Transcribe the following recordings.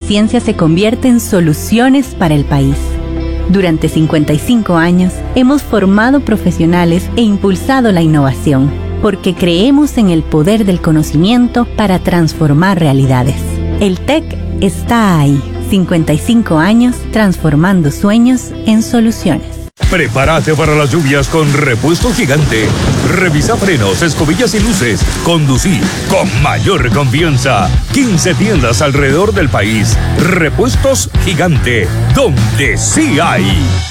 ciencia se convierte en soluciones para el país. Durante 55 años hemos formado profesionales e impulsado la innovación, porque creemos en el poder del conocimiento para transformar realidades. El TEC está ahí, 55 años transformando sueños en soluciones. Prepárate para las lluvias con Repuestos Gigante. Revisa frenos, escobillas y luces. Conducí con mayor confianza. 15 tiendas alrededor del país. Repuestos Gigante, donde sí hay.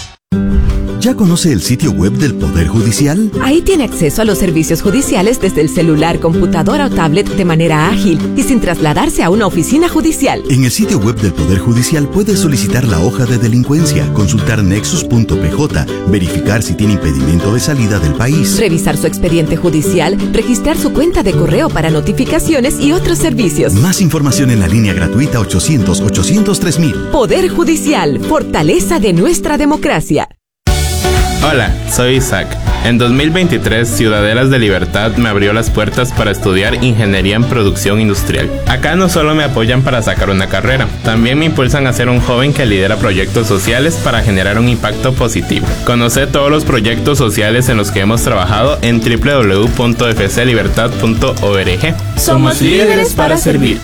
¿Ya conoce el sitio web del Poder Judicial? Ahí tiene acceso a los servicios judiciales desde el celular, computadora o tablet de manera ágil y sin trasladarse a una oficina judicial. En el sitio web del Poder Judicial puede solicitar la hoja de delincuencia, consultar nexus.pj, verificar si tiene impedimento de salida del país, revisar su expediente judicial, registrar su cuenta de correo para notificaciones y otros servicios. Más información en la línea gratuita 800-800-3000. Poder Judicial, fortaleza de nuestra democracia. Hola, soy Isaac. En 2023, Ciudadelas de Libertad me abrió las puertas para estudiar Ingeniería en Producción Industrial. Acá no solo me apoyan para sacar una carrera, también me impulsan a ser un joven que lidera proyectos sociales para generar un impacto positivo. Conoce todos los proyectos sociales en los que hemos trabajado en www.fclibertad.org. Somos líderes para servir.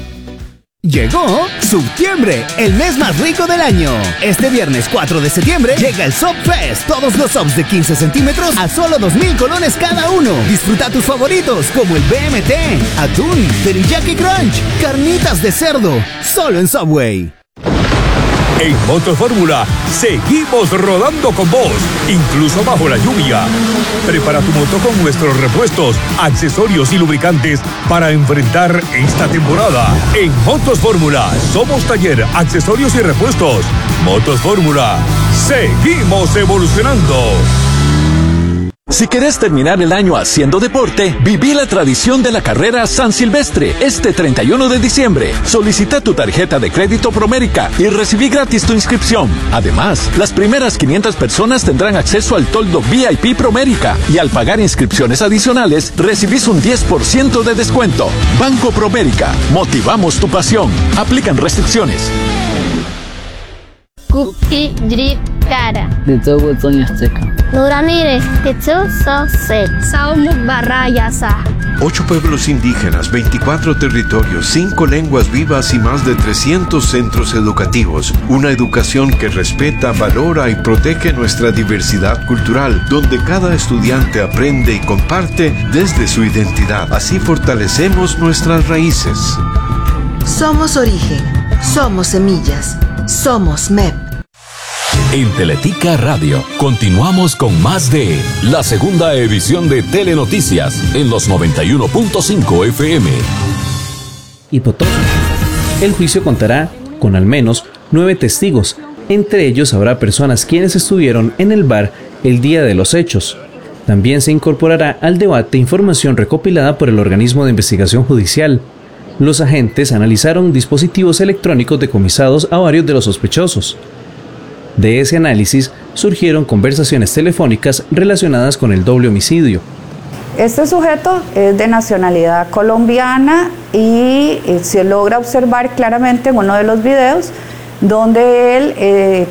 Llegó Septiembre, el mes más rico del año. Este viernes 4 de septiembre llega el Sub Fest. Todos los subs de 15 centímetros a solo 2,000 colones cada uno. Disfruta tus favoritos como el BMT, atún, teriyaki crunch, carnitas de cerdo, solo en Subway. En Motos Fórmula, seguimos rodando con vos, incluso bajo la lluvia. Prepara tu moto con nuestros repuestos, accesorios y lubricantes para enfrentar esta temporada. En Motos Fórmula, somos taller, accesorios y repuestos. Motos Fórmula, seguimos evolucionando. Si querés terminar el año haciendo deporte, viví la tradición de la carrera San Silvestre este 31 de diciembre. Solicita tu tarjeta de crédito Promérica y recibí gratis tu inscripción. Además, las primeras 500 personas tendrán acceso al toldo VIP Promérica y al pagar inscripciones adicionales, recibís un 10% de descuento. Banco Promérica, motivamos tu pasión. Aplican restricciones. Kuki Drip Cara. Nuramire, Saumu Barayasa. 8 pueblos indígenas, 24 territorios, 5 lenguas vivas y más de 300 centros educativos. Una educación que respeta, valora y protege nuestra diversidad cultural, donde cada estudiante aprende y comparte desde su identidad. Así fortalecemos nuestras raíces. Somos origen, somos semillas, somos MEP. En Teletica Radio continuamos con más de la segunda edición de Telenoticias en los 91.5 FM. Y Potosí. El juicio contará con al menos 9 testigos. Entre ellos habrá personas quienes estuvieron en el bar el día de los hechos. También se incorporará al debate información recopilada por el organismo de investigación judicial. Los agentes analizaron dispositivos electrónicos decomisados a varios de los sospechosos. De ese análisis surgieron conversaciones telefónicas relacionadas con el doble homicidio. Este sujeto es de nacionalidad colombiana y se logra observar claramente en uno de los videos donde él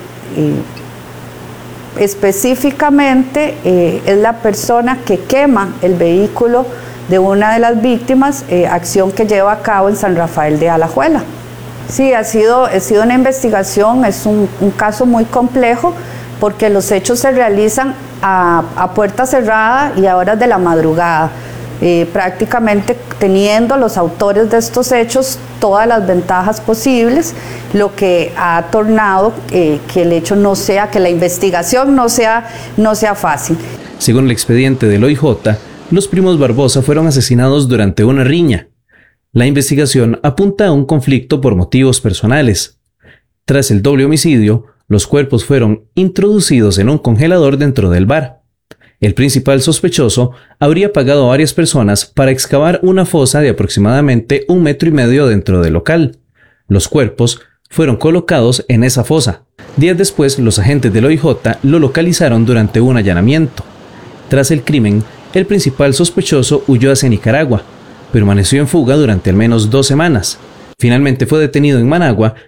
específicamente es la persona que quema el vehículo de una de las víctimas, acción que lleva a cabo en San Rafael de Alajuela. Sí, ha sido una investigación, es un caso muy complejo porque los hechos se realizan a puerta cerrada y a horas de la madrugada, prácticamente teniendo los autores de estos hechos todas las ventajas posibles, lo que ha tornado que el hecho no sea, que la investigación no sea fácil. Según el expediente del OIJ, los primos Barbosa fueron asesinados durante una riña. La investigación apunta a un conflicto por motivos personales. Tras el doble homicidio, los cuerpos fueron introducidos en un congelador dentro del bar. El principal sospechoso habría pagado a varias personas para excavar una fosa de aproximadamente 1,5 metros dentro del local. Los cuerpos fueron colocados en esa fosa. Días después, los agentes del OIJ lo localizaron durante un allanamiento. Tras el crimen, el principal sospechoso huyó hacia Nicaragua. Permaneció en fuga durante al menos 2 semanas. Finalmente fue detenido en Managua,